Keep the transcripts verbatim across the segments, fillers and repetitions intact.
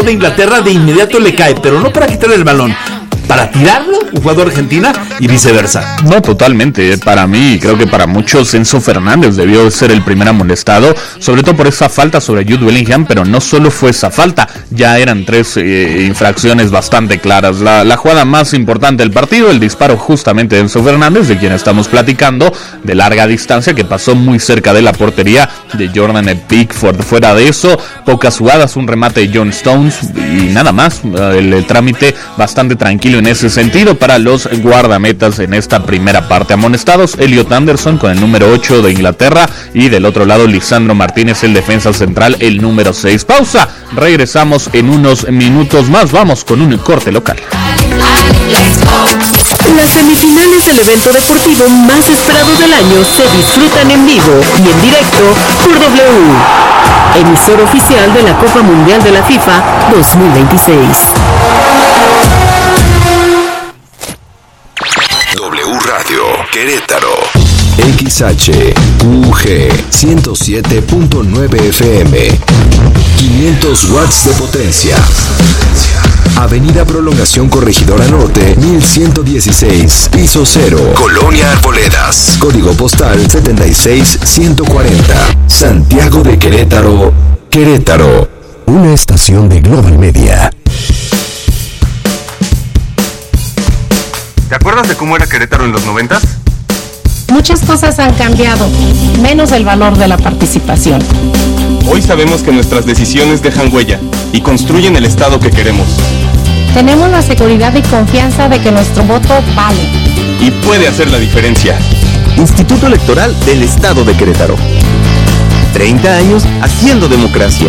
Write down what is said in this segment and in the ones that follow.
jugador de Inglaterra de inmediato le cae, pero no para quitarle el balón, para tirarlo, un jugador de Argentina, y viceversa. No, totalmente. Para mí, creo que para muchos, Enzo Fernández debió ser el primer amonestado, sobre todo por esa falta sobre Jude Bellingham, pero no solo fue esa falta, ya eran tres eh, infracciones bastante claras. La, la jugada más importante del partido, el disparo justamente de Enzo Fernández, de quien estamos platicando, de larga distancia, que pasó muy cerca de la portería de Jordan Pickford. Fuera de eso, pocas jugadas, un remate de John Stones y nada más. El, el trámite bastante tranquilo en ese sentido para los guardametas en esta primera parte. Amonestados, Elliot Anderson con el número ocho de Inglaterra, y del otro lado Lisandro Martínez, el defensa central, el número seis. Pausa, regresamos en unos minutos más. Vamos con un corte local. Las semifinales del evento deportivo más esperado del año se disfrutan en vivo y en directo por W, emisor oficial de la Copa Mundial de la FIFA dos mil veintiséis. W Radio Querétaro. X H U G ciento siete punto nueve F M. quinientos watts de potencia. Avenida Prolongación Corregidora Norte, mil ciento dieciséis, piso cero, Colonia Arboledas. Código postal setenta y seis ciento cuarenta. Santiago de Querétaro, Querétaro. Una estación de Global Media. ¿Te acuerdas de cómo era Querétaro en los noventas? Muchas cosas han cambiado, menos el valor de la participación. Hoy sabemos que nuestras decisiones dejan huella y construyen el Estado que queremos. Tenemos la seguridad y confianza de que nuestro voto vale. Y puede hacer la diferencia. Instituto Electoral del Estado de Querétaro. treinta años haciendo democracia.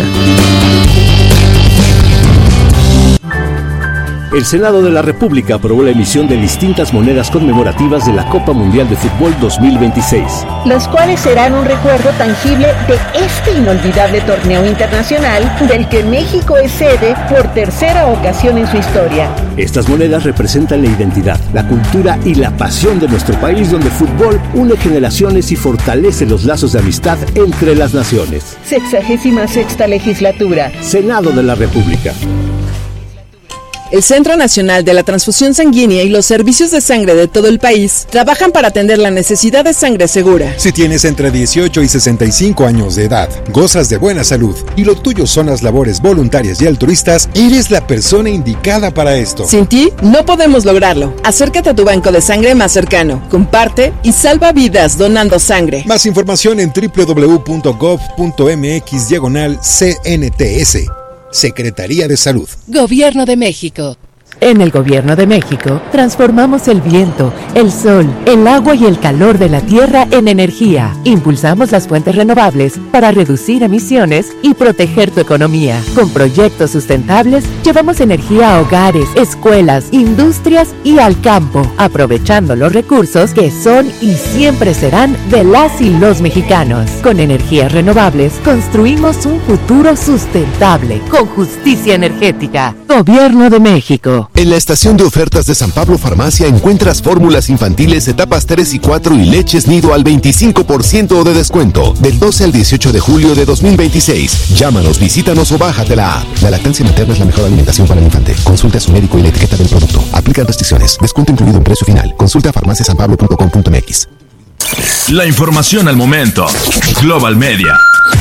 El Senado de la República aprobó la emisión de distintas monedas conmemorativas de la Copa Mundial de Fútbol dos mil veintiséis. Las cuales serán un recuerdo tangible de este inolvidable torneo internacional del que México es sede por tercera ocasión en su historia. Estas monedas representan la identidad, la cultura y la pasión de nuestro país, donde el fútbol une generaciones y fortalece los lazos de amistad entre las naciones. Sexagésima sexta legislatura. Senado de la República. El Centro Nacional de la Transfusión Sanguínea y los servicios de sangre de todo el país trabajan para atender la necesidad de sangre segura. Si tienes entre dieciocho y sesenta y cinco años de edad, gozas de buena salud y lo tuyo son las labores voluntarias y altruistas, eres la persona indicada para esto. Sin ti, no podemos lograrlo. Acércate a tu banco de sangre más cercano, comparte y salva vidas donando sangre. Más información en doble u doble u doble u punto gov punto m x diagonal C N T S. Secretaría de Salud. Gobierno de México. En el Gobierno de México, transformamos el viento, el sol, el agua y el calor de la tierra en energía. Impulsamos las fuentes renovables para reducir emisiones y proteger tu economía. Con proyectos sustentables, llevamos energía a hogares, escuelas, industrias y al campo, aprovechando los recursos que son y siempre serán de las y los mexicanos. Con energías renovables, construimos un futuro sustentable, con justicia energética. Gobierno de México. En la estación de ofertas de San Pablo Farmacia encuentras fórmulas infantiles etapas tres y cuatro y leches nido al veinticinco por ciento de descuento del doce al dieciocho de julio de dos mil veintiséis. Llámanos, visítanos o bájate la app. La lactancia materna es la mejor alimentación para el infante. Consulta a su médico y la etiqueta del producto. Aplican restricciones. Descuento incluido en precio final. Consulta a farmacia san pablo punto com punto m x. La información al momento. Global Media.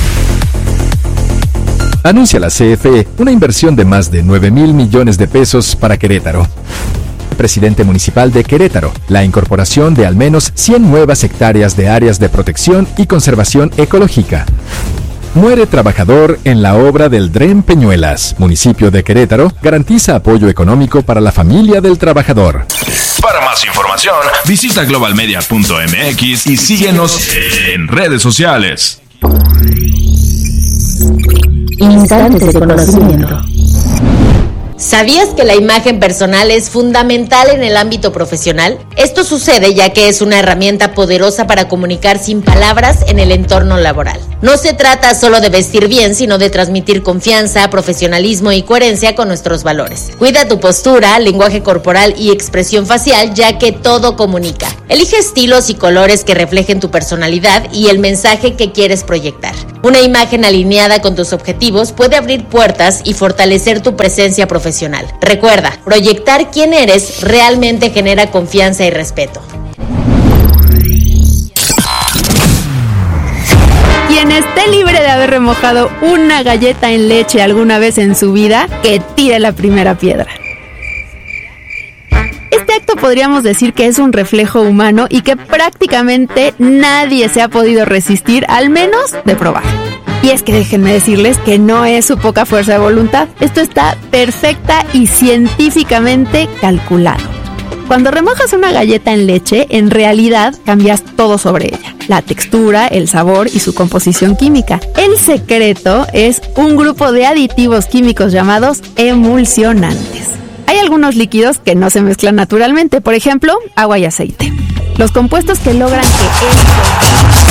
Anuncia la C F E una inversión de más de nueve mil millones de pesos para Querétaro. Presidente municipal de Querétaro, la incorporación de al menos cien nuevas hectáreas de áreas de protección y conservación ecológica. Muere trabajador en la obra del Dren Peñuelas. Municipio de Querétaro garantiza apoyo económico para la familia del trabajador. Para más información, visita global media punto m x y síguenos en redes sociales. Instantes de conocimiento. ¿Sabías que la imagen personal es fundamental en el ámbito profesional? Esto sucede ya que es una herramienta poderosa para comunicar sin palabras en el entorno laboral. No se trata solo de vestir bien, sino de transmitir confianza, profesionalismo y coherencia con nuestros valores. Cuida tu postura, lenguaje corporal y expresión facial, ya que todo comunica. Elige estilos y colores que reflejen tu personalidad y el mensaje que quieres proyectar. Una imagen alineada con tus objetivos puede abrir puertas y fortalecer tu presencia profesional. Recuerda, proyectar quién eres realmente genera confianza y respeto. Quien esté libre de haber remojado una galleta en leche alguna vez en su vida, que tire la primera piedra. Este acto podríamos decir que es un reflejo humano y que prácticamente nadie se ha podido resistir, al menos de probar. Y es que déjenme decirles que no es su poca fuerza de voluntad. Esto está perfecta y científicamente calculado. Cuando remojas una galleta en leche, en realidad cambias todo sobre ella: la textura, el sabor y su composición química. El secreto es un grupo de aditivos químicos llamados emulsionantes. Hay algunos líquidos que no se mezclan naturalmente, por ejemplo, agua y aceite. Los compuestos que logran que esto...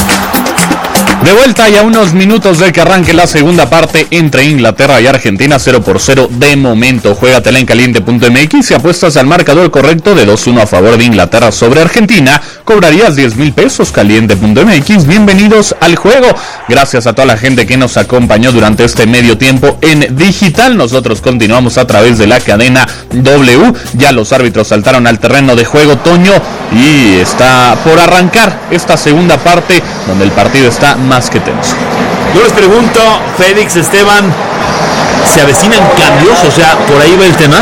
De vuelta ya unos minutos de que arranque la segunda parte entre Inglaterra y Argentina, cero por cero de momento. Juégatela en caliente punto m x y apuestas al marcador correcto de dos uno a favor de Inglaterra sobre Argentina. Cobrarías diez mil pesos. caliente punto m x. Bienvenidos al juego. Gracias a toda la gente que nos acompañó durante este medio tiempo en digital. Nosotros continuamos a través de la cadena W. Ya los árbitros saltaron al terreno de juego, Toño, y está por arrancar esta segunda parte donde el partido está más que tenso. Yo les pregunto, Félix, Esteban, ¿se avecinan cambios? O sea, ¿por ahí va el tema?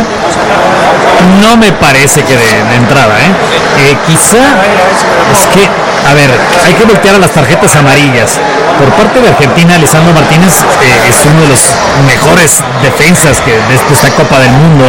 No me parece que de, de entrada, ¿eh? ¿eh? Quizá es que, a ver, hay que voltear a las tarjetas amarillas. Por parte de Argentina, Lisandro Martínez eh, es uno de los mejores defensas que de esta Copa del Mundo.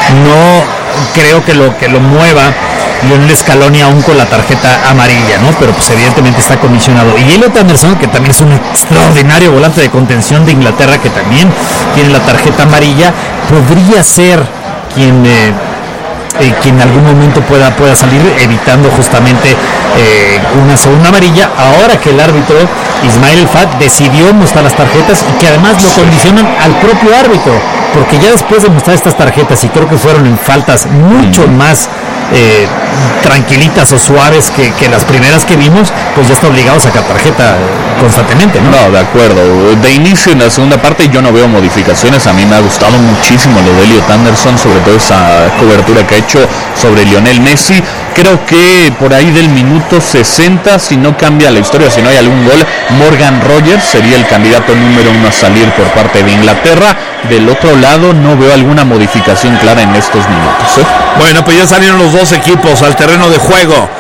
No creo que lo que lo mueva Lionel Scaloni aún con la tarjeta amarilla, ¿no? Pero pues evidentemente está comisionado. Y Elliot Anderson, que también es un extraordinario volante de contención de Inglaterra, que también tiene la tarjeta amarilla, podría ser quien eh, eh, quien en algún momento pueda, pueda salir, evitando justamente eh, una segunda amarilla, ahora que el árbitro Ismael Fat decidió mostrar las tarjetas y que además lo condicionan al propio árbitro, porque ya después de mostrar estas tarjetas, y creo que fueron en faltas mucho más eh, tranquilitas o suaves que, que las primeras que vimos, pues ya está obligado a sacar tarjeta constantemente, ¿no? No, de acuerdo. De inicio en la segunda parte yo no veo modificaciones. A mí me ha gustado muchísimo lo de Elliot Anderson, sobre todo esa cobertura que ha hecho sobre Lionel Messi. Creo que por ahí del minuto sesenta, si no cambia la historia, si no hay algún gol, Morgan Rogers sería el candidato número uno a salir por parte de Inglaterra. Del otro lado no veo alguna modificación clara en estos minutos, ¿eh? Bueno, pues ya salieron los dos equipos al terreno de juego.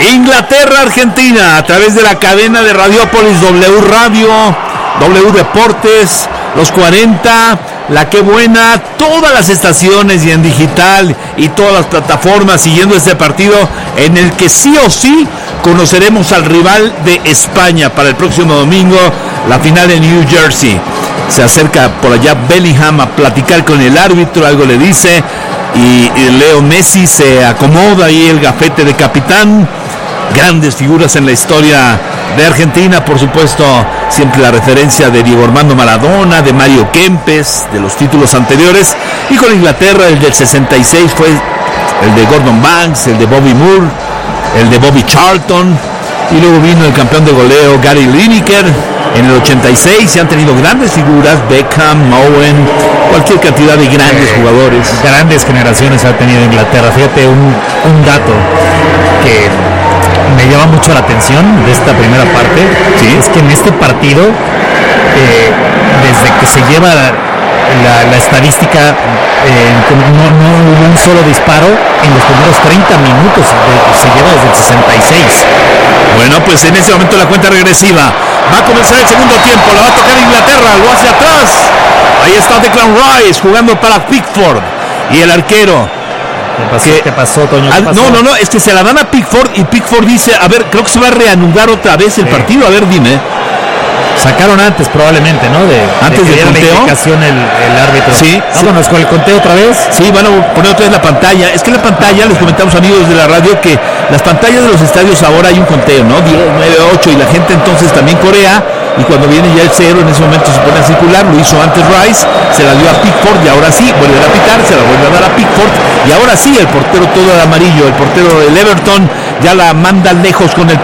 Inglaterra-Argentina a través de la cadena de Radiópolis, W Radio, W Deportes, los cuarenta, La Qué Buena, todas las estaciones y en digital y todas las plataformas siguiendo este partido en el que sí o sí conoceremos al rival de España para el próximo domingo, la final de New Jersey. Se acerca por allá Bellingham a platicar con el árbitro, algo le dice, y, y Leo Messi se acomoda ahí el gafete de capitán. Grandes figuras en la historia de Argentina, por supuesto, siempre la referencia de Diego Armando Maradona, de Mario Kempes, de los títulos anteriores, y con Inglaterra el del sesenta y seis fue el de Gordon Banks, el de Bobby Moore, el de Bobby Charlton, y luego vino el campeón de goleo Gary Lineker en el ochenta y seis. Se han tenido grandes figuras, Beckham, Owen, cualquier cantidad de grandes eh, jugadores. Grandes generaciones ha tenido Inglaterra. Fíjate un, un dato que me llama mucho la atención de esta primera parte, ¿sí? Es que en este partido, eh, desde que se lleva la, la, la estadística, eh, no, no hubo un solo disparo en los primeros treinta minutos, de, se lleva desde el sesenta y seis. Bueno, pues en ese momento la cuenta regresiva va a comenzar el segundo tiempo, la va a tocar Inglaterra, lo hace atrás, ahí está Declan Rice jugando para Pickford, y el arquero. ¿Qué pasó, ¿Qué pasó Toño? ¿Qué al, pasó? No, no, no, es que se la dan a Pickford y Pickford dice, a ver, creo que se va a reanudar otra vez el sí. partido, a ver, dime. Sacaron antes probablemente, ¿no? De, antes de del conteo. La indicación el, el árbitro. Sí. Vámonos sí. con el conteo otra vez. Sí, van a poner otra vez la pantalla. Es que la pantalla, les comentamos amigos de la radio, que las pantallas de los estadios ahora hay un conteo, ¿no? diez, nueve, ocho, y la gente entonces también corea, y cuando viene ya el cero, en ese momento se pone a circular. Lo hizo antes Rice, se la dio a Pickford, y ahora sí, vuelve a pitar, se la vuelve a dar a Pickford, y ahora sí, el portero todo de amarillo, el portero del Everton, ya la manda lejos con el pie.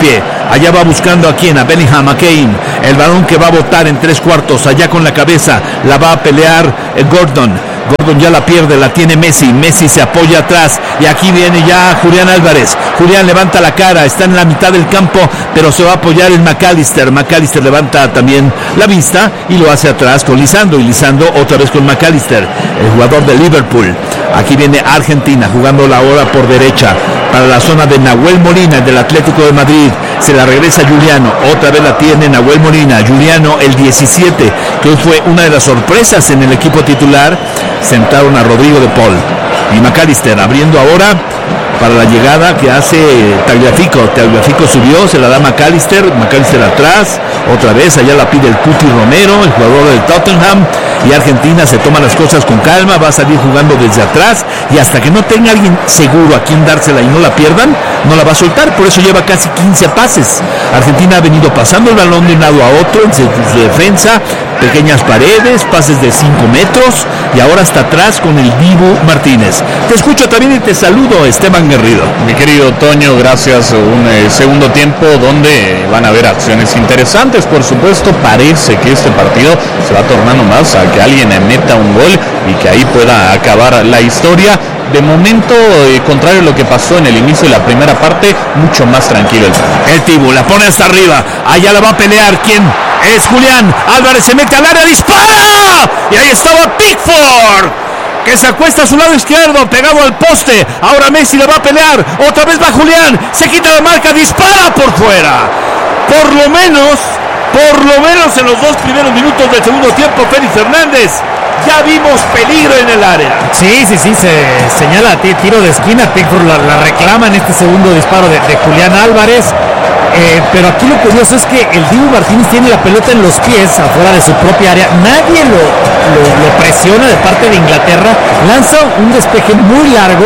Allá va buscando a quién, a Bellingham, a Kane. El balón que va a botar en tres cuartos, allá con la cabeza, la va a pelear eh, Gordon. Gordon ya la pierde, la tiene Messi. Messi se apoya atrás y aquí viene ya Julián Álvarez. Julián levanta la cara, está en la mitad del campo, pero se va a apoyar en McAllister. McAllister levanta también la vista y lo hace atrás con Lisandro. Y Lisandro otra vez con McAllister, el jugador de Liverpool. Aquí viene Argentina jugando la hora por derecha para la zona de Nahuel Molina del Atlético de Madrid. Se la regresa Juliano, otra vez la tiene Nahuel Molina. Juliano, el diecisiete, que hoy fue una de las sorpresas en el equipo titular. Sentaron a Rodrigo de Paul y McAllister abriendo ahora para la llegada que hace Tagliafico. Tagliafico subió, se la da McAllister, McAllister atrás, otra vez, allá la pide el Cuti Romero, el jugador del Tottenham, y Argentina se toma las cosas con calma, va a salir jugando desde atrás, y hasta que no tenga alguien seguro a quien dársela y no la pierdan, no la va a soltar, por eso lleva casi quince pases. Argentina ha venido pasando el balón de un lado a otro en su, su defensa, pequeñas paredes, pases de cinco metros, y ahora hasta atrás con el Dibu Martínez. Te escucho también y te saludo, Esteban Garrido. Mi querido Toño, gracias. Un eh, segundo tiempo donde van a haber acciones interesantes, por supuesto. Parece que este partido se va tornando más a que alguien meta un gol y que ahí pueda acabar la historia. De momento, eh, contrario a lo que pasó en el inicio de la primera parte, mucho más tranquilo el partido. El Dibu la pone hasta arriba, allá la va a pelear. ¿Quién? Es Julián Álvarez, se mete al área, dispara, y ahí estaba Pickford, que se acuesta a su lado izquierdo, pegado al poste. Ahora Messi la va a pelear, otra vez va Julián, se quita la marca, dispara por fuera. Por lo menos, por lo menos en los dos primeros minutos del segundo tiempo, Félix Fernández, ya vimos peligro en el área. Sí, sí, sí, se señala tiro de esquina. Pickford la, la reclama en este segundo disparo de, de Julián Álvarez. Eh, pero aquí lo curioso es que el Dibu Martínez tiene la pelota en los pies, afuera de su propia área. Nadie lo, lo, lo presiona de parte de Inglaterra. Lanza un despeje muy largo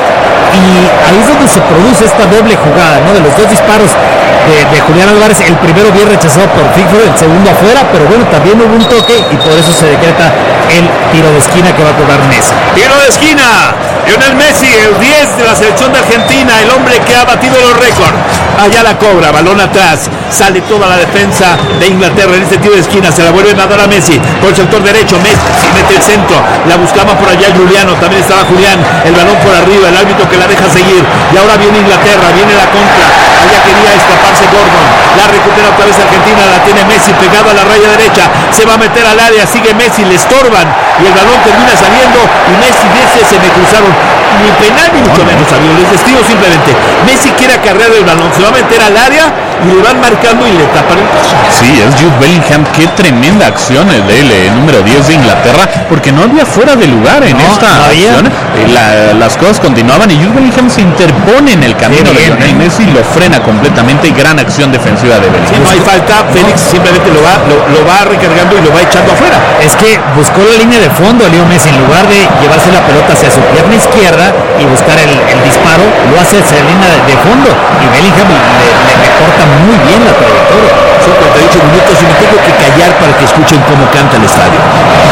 y ahí es donde se produce esta doble jugada, ¿no? De los dos disparos de, de Julián Álvarez, el primero bien rechazado por Pickford, el segundo afuera, pero bueno, también hubo un toque y por eso se decreta el tiro de esquina que va a cobrar Messi. Tiro de esquina, Lionel Messi, el diez de la selección de Argentina, el hombre que ha batido los récords. Allá la cobra, balón atrás, sale toda la defensa de Inglaterra en este tiro de esquina, se la vuelven a dar a Messi, por el sector derecho, Messi mete el centro, la buscaba por allá Juliano, también estaba Julián, el balón por arriba, el árbitro que la deja seguir, y ahora viene Inglaterra, viene la contra, allá quería escaparse Gordon, la recupera otra vez Argentina, la tiene Messi pegado a la raya derecha, se va a meter al área, sigue Messi, le estorban, y el balón termina saliendo, y Messi dice, se me cruzaron, ni penal ni mucho menos, amigos, les digo simplemente, Messi quiere acarrear el balón, se va a meter al área, y le van marcando y le tapan el paso. Sí, es Jude Bellingham, qué tremenda acción de él, el número diez de Inglaterra, porque no había fuera de lugar en no, esta no acción, eh, la, las cosas continuaban y Jude Bellingham se interpone en el camino de Lionel Messi y lo frena completamente, y gran acción defensiva de Bellingham. Sí, no hay falta, Félix simplemente lo va, lo, lo va recargando y lo va echando afuera. Es que buscó la línea de fondo Leo Messi, en lugar de llevarse la pelota hacia su pierna izquierda y buscar el, el disparo, lo hace hacia la línea de, de fondo, y Bellingham le, le, le corta muy bien la trayectoria. Son cuarenta y ocho minutos y me tengo que callar para que escuchen cómo canta el estadio.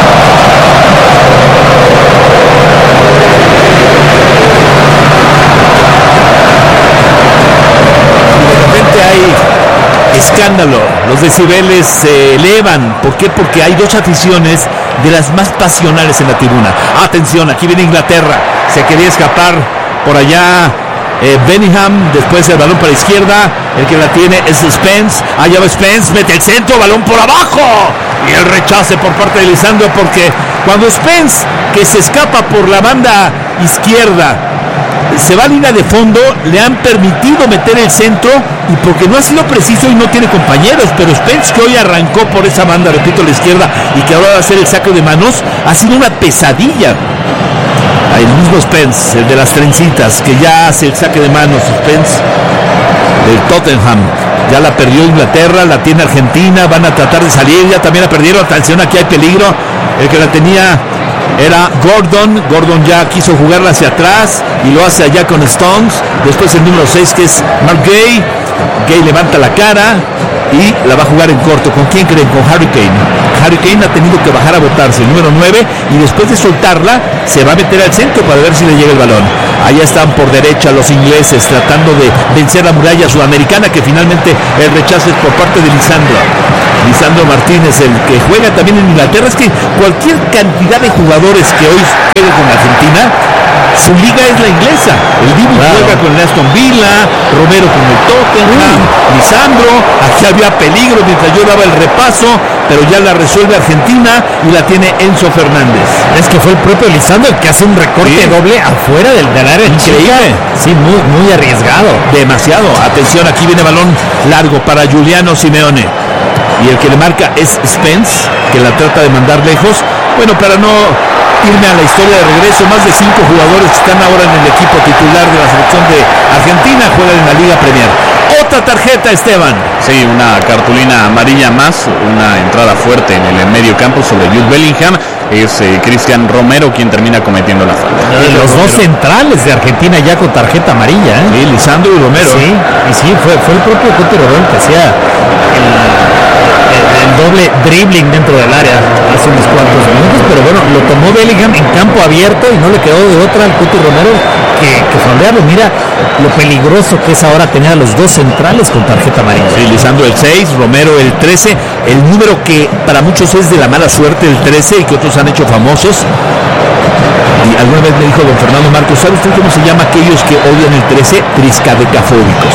De repente hay escándalo, los decibeles se elevan. ¿Por qué? Porque hay dos aficiones de las más pasionales en la tribuna. Atención, aquí viene Inglaterra, se quería escapar por allá Eh, Bellingham, después el balón para la izquierda, el que la tiene es Spence, allá va Spence, mete el centro, balón por abajo, y el rechace por parte de Lisandro, porque cuando Spence, que se escapa por la banda izquierda, se va a línea de fondo, le han permitido meter el centro, y porque no ha sido preciso y no tiene compañeros, pero Spence, que hoy arrancó por esa banda, repito, a la izquierda, y que ahora va a hacer el saque de manos, ha sido una pesadilla. El mismo Spence, el de las trencitas, que ya hace el saque de manos, Spence del Tottenham. Ya la perdió Inglaterra, la tiene Argentina, van a tratar de salir, ya también la perdieron. Atención, aquí hay peligro. El que la tenía era Gordon. Gordon ya quiso jugarla hacia atrás y lo hace allá con Stones. Después el número seis, que es Mark Gay. Gay levanta la cara, y la va a jugar en corto. ¿Con quién creen? Con Harry Kane. Harry Kane ha tenido que bajar a botarse el número nueve y después de soltarla se va a meter al centro para ver si le llega el balón. Allá están por derecha los ingleses tratando de vencer la muralla sudamericana, que finalmente el rechazo es por parte de Lisandro. Lisandro Martínez, el que juega también en Inglaterra. Es que cualquier cantidad de jugadores que hoy jueguen con Argentina, su liga es la inglesa. El Dibu claro. juega con el Aston Villa, Romero con el Tottenham, uh. Lisandro, aquí había peligro mientras yo daba el repaso, pero ya la resuelve Argentina y la tiene Enzo Fernández. Es que fue el propio Lisandro el que hace un recorte sí. doble afuera del, del área. Increíble. Sí, muy, muy arriesgado. Demasiado. Atención, aquí viene balón largo para Giuliano Simeone. Y el que le marca es Spence, que la trata de mandar lejos. Bueno, para no irme a la historia de regreso, más de cinco jugadores que están ahora en el equipo titular de la selección de Argentina juegan en la Liga Premier. Otra tarjeta, Esteban. Sí, una cartulina amarilla más, una entrada fuerte en el medio campo sobre Jude Bellingham. Es eh, Cristian Romero quien termina cometiendo la falta. Eh, los Romero. Dos centrales de Argentina ya con tarjeta amarilla, ¿eh? Sí, Lisandro y Romero. Sí, y sí, fue, fue el propio Cuti Romero que hacía el, el, el doble dribbling dentro del área hace unos cuantos minutos, pero bueno, lo tomó Bellingham en campo abierto y no le quedó de otra al Cuti Romero que, que fondearlo. Mira lo peligroso que es ahora tener a los dos centrales con tarjeta amarilla. Sí, Lisandro el seis, Romero el trece, el número que para muchos es de la mala suerte, el trece, y que otros han hecho famosos. Y alguna vez me dijo don Fernando Marcos, ¿sabe usted cómo se llama aquellos que odian el trece? Triscadecafóbicos.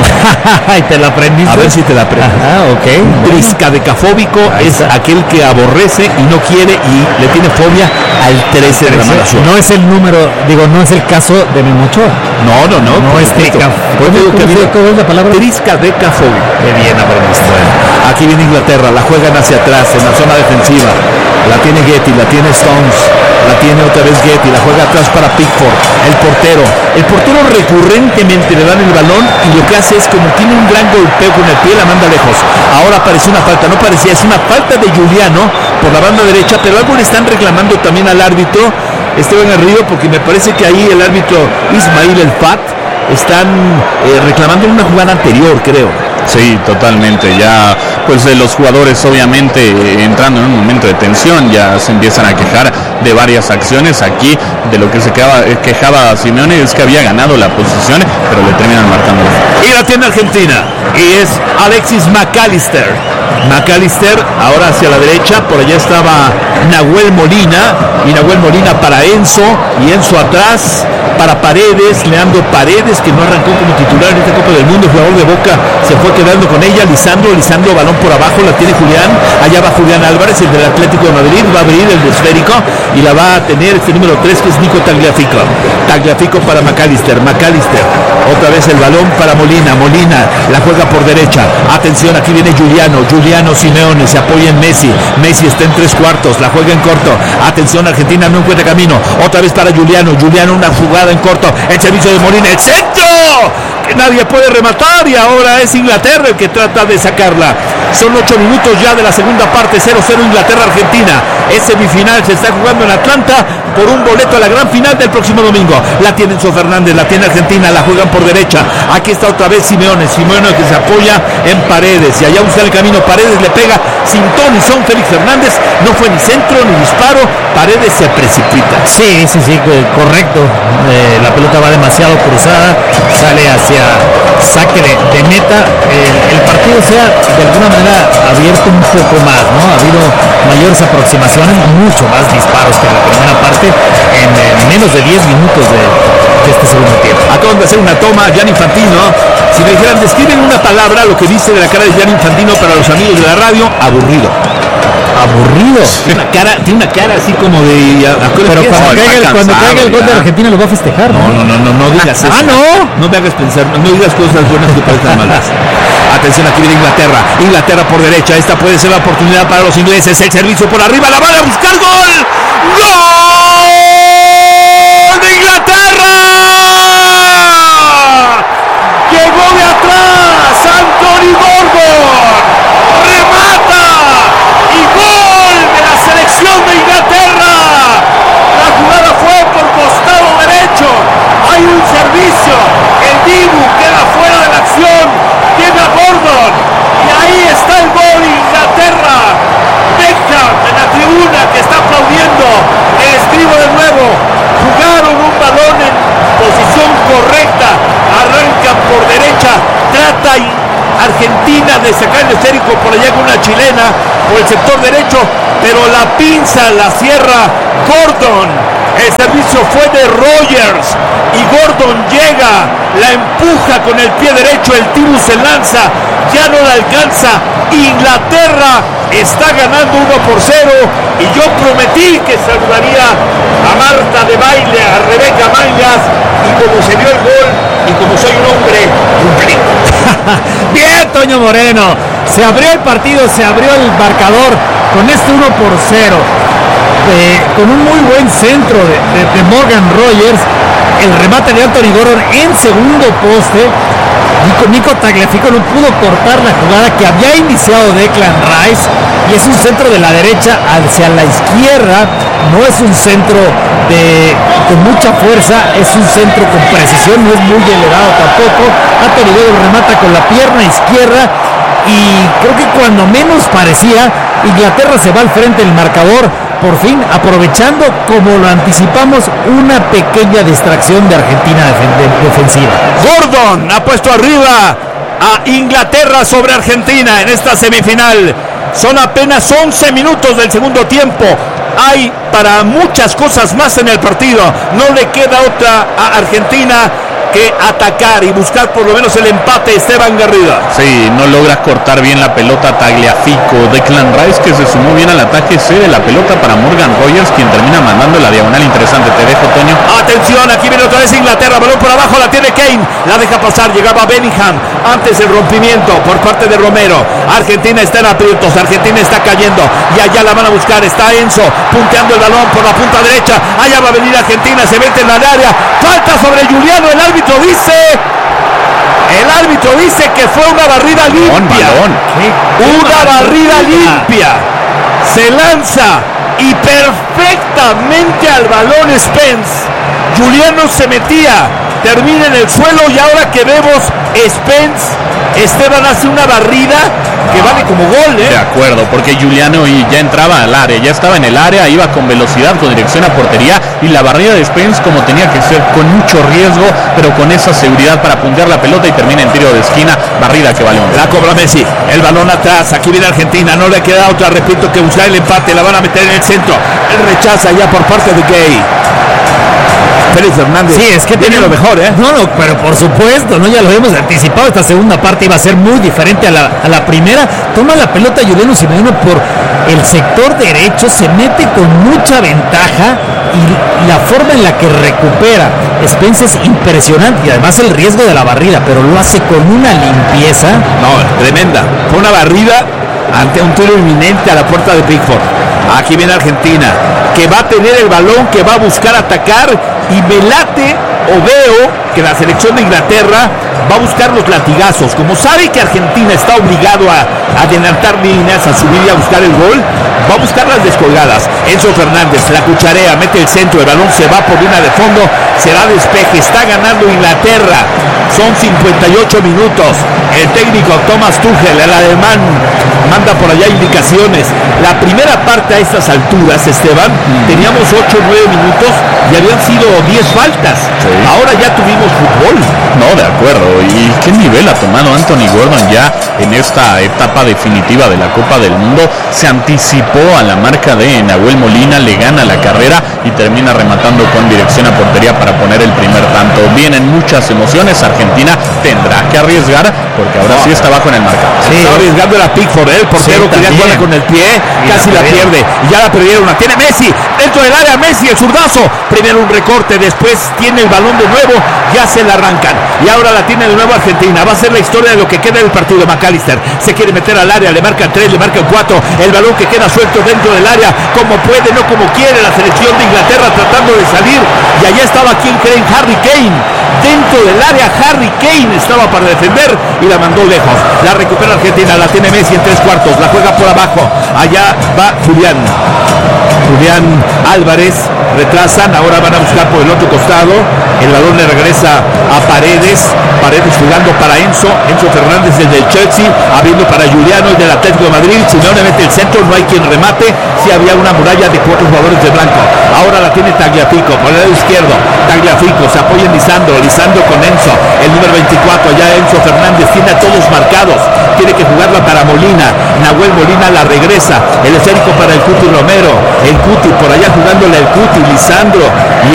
¿Y te la aprendiste? A ver si te la aprendí. Ah, ok. Triscadecafóbico es aquel que aborrece y no quiere y le tiene fobia al trece de la mala suerte. No es el número, digo, no es el caso de Memo Ochoa. No, no, no. No es triscadecafóbico. ¿Cómo es la palabra? Triscadecafóbico. Qué bien aprendiste. Bueno, aquí viene Inglaterra, la juegan hacia atrás en la zona defensiva. La tiene Getty, la tiene Stones, la tiene otra vez Getty, la juega atrás para Pickford, el portero. El portero recurrentemente le dan el balón y lo que hace es, como tiene un gran golpeo con el pie, la manda lejos. Ahora parece una falta, no parecía, es una falta de Giuliano por la banda derecha, pero algo le están reclamando también al árbitro Esteban Garrido, porque me parece que ahí el árbitro Ismail El Fat están eh, reclamando una jugada anterior, creo. Sí, totalmente. Ya, pues eh, los jugadores obviamente eh, entrando en un momento de tensión, ya se empiezan a quejar de varias acciones. Aquí de lo que se quejaba, eh, quejaba Simeone es que había ganado la posición, pero le terminan marcando. Y la tiene Argentina, y es Alexis McAllister. McAllister ahora hacia la derecha, por allá estaba Nahuel Molina, y Nahuel Molina para Enzo, y Enzo atrás para Paredes, Leandro Paredes, que no arrancó como titular en esta Copa del Mundo, el jugador de Boca se fue quedando con ella. Lisandro, Lisandro, balón por abajo, la tiene Julián, allá va Julián Álvarez, el del Atlético de Madrid, va a abrir el de esférico y la va a tener este número tres, que es Nico Tagliafico. Tagliafico para McAllister, McAllister, otra vez el balón para Molina, Molina la juega por derecha, atención, aquí viene Giuliano, Giuliano Simeone, se apoya en Messi, Messi está en tres cuartos, la juega en corto, atención, Argentina no encuentra camino, otra vez para Giuliano, Giuliano una jugada en corto, el servicio de Molina, el centro, que nadie puede rematar, y ahora es Inglaterra el que trata de sacarla. Son ocho minutos ya de la segunda parte, cero cero Inglaterra-Argentina. Es semifinal, se está jugando en Atlanta por un boleto a la gran final del próximo domingo. La tiene Enzo Fernández, la tiene Argentina, la juegan por derecha. Aquí está otra vez Simeone, Simeone que se apoya en Paredes, y allá usa el camino, Paredes le pega sin ton y son Félix Fernández, no fue ni centro ni disparo, Paredes se precipita. Sí, sí, sí, correcto. Eh, la pelota va demasiado cruzada, sale hacia saque de, de meta. El, el partido se ha de alguna manera abierto un poco más, ¿no? Ha habido mayores aproximaciones, mucho más disparos que en la primera parte, en, en menos de diez minutos de, de este segundo tiempo. Acaban de hacer una toma, Gianni Infantino. Si me dijeran, describen una palabra lo que dice de la cara de Gianni Infantino para los amigos de la radio: aburrido. Aburrido. Tiene una cara, tiene una cara así como de. Pero cuando caiga, el, cuando caiga el gol de Argentina lo va a festejar. No, no, no, no, no digas eso. Ah, no. No me hagas pensar, no digas cosas buenas que parecen malas. Atención, aquí viene Inglaterra. Inglaterra por derecha. Esta puede ser la oportunidad para los ingleses. El servicio por arriba, la van a buscar. ¡Gol! ¡Gol de Inglaterra! Llegó de atrás Anthony Gordon. Remata. Y gol de la selección de Inglaterra. La jugada fue por costado derecho. Hay un servicio. El Dibu queda fuera de la acción. Llega Gordon. Y ahí de sacar el esférico, por allá con una chilena por el sector derecho, pero la pinza la cierra Gordon. El servicio fue de Rogers y Gordon llega, la empuja con el pie derecho, el tiro se lanza, ya no la alcanza. Inglaterra está ganando uno por cero y yo prometí que saludaría a Marta de baile, a Rebeca Mangas, y como se dio el gol y como soy un hombre cumplí. Bien, Toño Moreno, se abrió el partido, se abrió el marcador con este uno por cero. Eh, con un muy buen centro de, de, de Morgan Rogers, el remate de Anthony Gordon en segundo poste. Nico, Nico Tagliafico no pudo cortar la jugada que había iniciado Declan Rice, y es un centro de la derecha hacia la izquierda, no es un centro de, con mucha fuerza, es un centro con precisión, no es muy elevado tampoco. Anthony Gordon remata con la pierna izquierda y creo que cuando menos parecía, Inglaterra se va al frente del marcador, por fin aprovechando, como lo anticipamos, una pequeña distracción de Argentina def- defensiva. Gordon ha puesto arriba a Inglaterra sobre Argentina en esta semifinal. Son apenas once minutos del segundo tiempo. Hay para muchas cosas más en el partido. No le queda otra a Argentina que atacar y buscar por lo menos el empate. Esteban Garrido. Sí, no logra cortar bien la pelota Tagliafico. Declan Rice, que se sumó bien al ataque, cede la pelota para Morgan Rogers, quien termina mandando la diagonal interesante. Te dejo, Toño. Atención, aquí viene otra vez Inglaterra, balón por abajo, la tiene Kane, la deja pasar, llegaba Bellingham, antes el rompimiento por parte de Romero. Argentina está en aprietos, Argentina está cayendo y allá la van a buscar, está Enzo punteando el balón por la punta derecha, allá va a venir Argentina, se mete en el área, falta sobre Juliano, el árbitro dice, el árbitro dice que fue una barrida limpia, balón, balón. una barrida limpia, se lanza y perfectamente al balón Spence. Juliano se metía, termina en el suelo y ahora que vemos Spence, Esteban hace una barrida que vale como gol, ¿eh? De acuerdo, porque Juliano ya entraba al área, ya estaba en el área, iba con velocidad, con dirección a portería, y la barrida de Spence, como tenía que ser, con mucho riesgo, pero con esa seguridad para puntear la pelota, y termina en tiro de esquina, barrida que vale un gol. La cobra Messi, el balón atrás, aquí viene Argentina, no le queda otra, repito, que buscar el empate, la van a meter en el centro, el rechaza ya por parte de Gay. Félix Fernández. Sí, es que tiene lo mejor, ¿eh? No, no, pero por supuesto, no, ya lo hemos anticipado. Esta segunda parte iba a ser muy diferente a la, a la primera. Toma la pelota Juliano Simeone por el sector derecho, se mete con mucha ventaja y la forma en la que recupera Spence es impresionante, y además el riesgo de la barrida, pero lo hace con una limpieza. No, tremenda. Fue una barrida ante un tiro inminente a la puerta de Pickford. Aquí viene Argentina, que va a tener el balón, que va a buscar atacar, y me late o veo que la selección de Inglaterra va a buscar los latigazos. Como sabe que Argentina está obligado a, a adelantar líneas, a subir y a buscar el gol, va a buscar las descolgadas. Enzo Fernández la cucharea, mete el centro, el balón se va por línea de fondo, será despeje, está ganando Inglaterra. Son cincuenta y ocho minutos. El técnico Thomas Tuchel, el alemán, manda por allá indicaciones. La primera parte a estas alturas, Esteban, mm. teníamos ocho o nueve minutos y habían sido diez faltas. Sí. Ahora ya tuvimos fútbol. No, de acuerdo. ¿Y qué nivel ha tomado Anthony Gordon ya en esta etapa definitiva de la Copa del Mundo? Se anticipó a la marca de Nahuel Molina, le gana la carrera y termina rematando con dirección a portería para poner el primer tanto. Vienen muchas emociones. Argentina tendrá que arriesgar porque ahora no, sí está bajo en el marcador. Sí, está arriesgando la Pickford, ¿eh? El portero sí, quería jugarla con el pie, y casi la, la pierde. Y ya la perdieron. La tiene Messi dentro del área. Messi, el zurdazo. Primero un recorte, después tiene el balón de nuevo, ya se la arrancan. Y ahora la tiene de nuevo Argentina. Va a ser la historia de lo que queda del partido. McAllister se quiere meter al área, le marcan tres, le marcan cuatro. El balón que queda suelto dentro del área, como puede, no como quiere, la selección de Inglaterra tratando de salir. Y allá estaba, ¿quién creen? Harry Kane. Dentro del área, Harry Kane estaba para defender y la mandó lejos. La recupera Argentina, la tiene Messi en tres cuartos, la juega por abajo. Allá va Julián. Julián Álvarez, retrasan, ahora van a buscar por el otro costado, el balón le regresa a Paredes, Paredes jugando para Enzo, Enzo Fernández desde el Chelsea, abriendo para Juliano el del Atlético de Madrid, Simeone mete el centro, no hay quien remate, si había una muralla de cuatro jugadores de blanco, ahora la tiene Tagliafico, por el lado izquierdo, Tagliafico, se apoya en Lisandro, Lisandro con Enzo, el número veinticuatro, allá Enzo Fernández, tiene a todos marcados, tiene que jugarla para Molina, Nahuel Molina la regresa, el esférico para el Cuti Romero, el Cuti por allá jugándole el Cuti, Lisandro, y